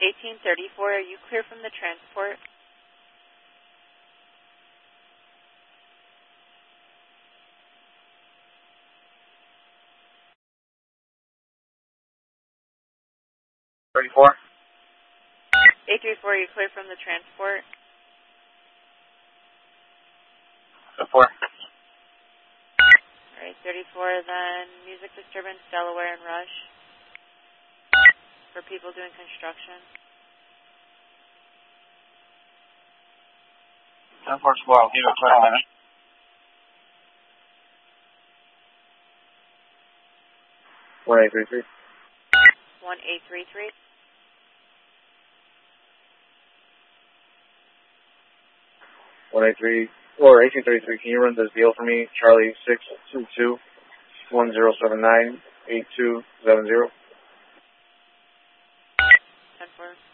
1834, are you clear from the transport? $34. 834, are you clear from the transport? 4. Alright, 34, then music disturbance, Delaware and Rush. For people doing construction. 10-4 squad, give it 20 minutes. 1833. 1833. 1833, can you run this deal for me? Charlie 622-1079-8270. 10-4.